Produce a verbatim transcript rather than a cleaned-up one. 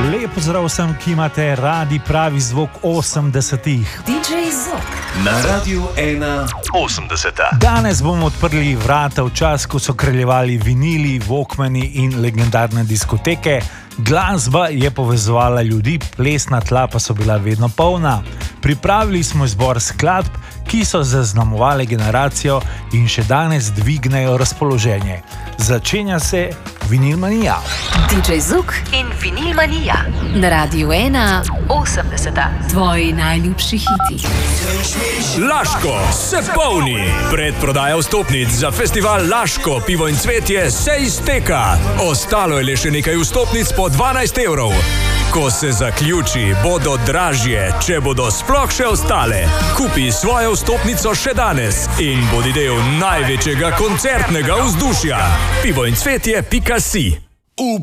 Lep pozdrav vsem, ki imate radi pravi zvok osemdesetih. D J Zvok na Radiu ena osemdeseta. Danes bomo odprli vrata v čas, ko so kraljevali vinili, walkmani in legendarne diskoteke. Glasba je povezovala ljudi, plesna tla pa so bila vedno polna. Pripravili smo izbor skladb, ki so zaznamovale generacijo in še danes dvignejo razpoloženje. Začenja se Vinilmanija. D J Zvok in Vinilmanija na Radiu ena osemdeseta. Tvoji najljubši hiti. Laško se polni. Predprodaja vstopnic za festival Laško, pivo in cvetje se izteka. Ostalo je le še nekaj vstopnic po dvanajst evrov. Ko se zaključi, bodo dražje, če bodo sploh še ostale. Kupi svojo vstopnico še danes in bodi del največjega koncertnega vzdušja. pivo in cvetje pika si